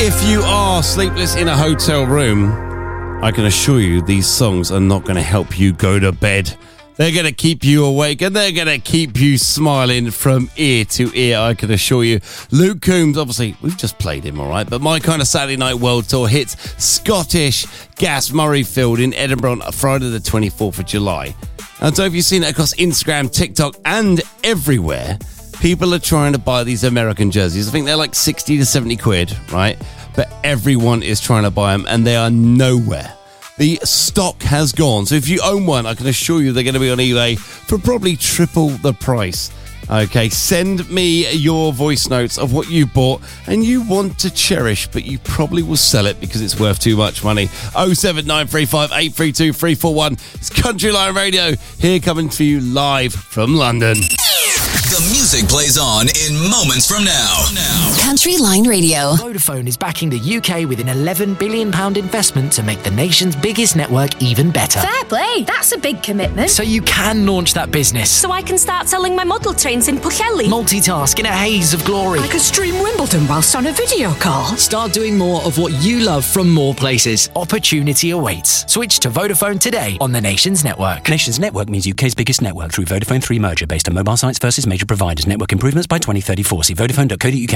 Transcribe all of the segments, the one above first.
If you are sleepless in a hotel room, I can assure you these songs are not going to help you go to bed. They're going to keep you awake and they're going to keep you smiling from ear to ear, I can assure you. Luke Combs, obviously, we've just played him, all right? But My Kind of Saturday Night World Tour hits Scottish Gas Murrayfield in Edinburgh on Friday the 24th of July. And so if you've seen it across Instagram, TikTok and everywhere, people are trying to buy these American jerseys. I think they're like 60 to 70 quid, right? But everyone is trying to buy them and they are nowhere. The stock has gone. So if you own one, I can assure you they're going to be on eBay for probably triple the price. Okay, send me your voice notes of what you bought and you want to cherish, but you probably will sell it because it's worth too much money. 07935 832 341. It's Country Line Radio, here coming for you live from London. The music plays on in moments from now. Country Line Radio. Vodafone is backing the UK with an £11 billion investment to make the nation's biggest network even better. Fair play, that's a big commitment. So you can launch that business. So I can start selling my model trains in Pwllheli. Multitask in a haze of glory. I could stream Wimbledon whilst on a video call. Start doing more of what you love from more places. Opportunity awaits. Switch to Vodafone today on the Nation's network. Nation's network means UK's biggest network through Vodafone 3 merger based on mobile sites versus major providers. Network improvements by 2034. See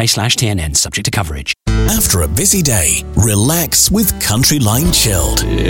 vodafone.co.uk/TNN. Subject to coverage. After a busy day, relax with Country Line Chilled.